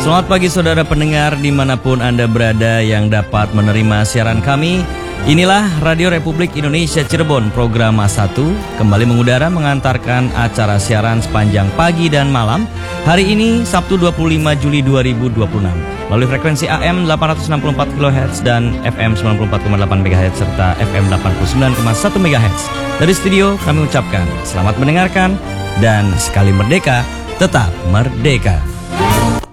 Selamat pagi saudara pendengar dimanapun Anda berada yang dapat menerima siaran kami. Inilah Radio Republik Indonesia Cirebon, program A1 kembali mengudara mengantarkan acara siaran sepanjang pagi dan malam. Hari ini Sabtu 25 Juli 2026 melalui frekuensi AM 864 kHz dan FM 94,8 MHz serta FM 89,1 MHz. Dari studio kami ucapkan selamat mendengarkan dan sekali merdeka tetap merdeka.